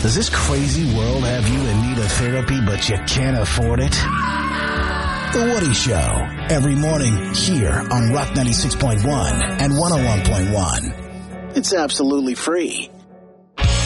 Does this crazy world have you in need of therapy, but you can't afford it? The Woody Show, every morning here on Rock 96.1 and 101.1. It's absolutely free.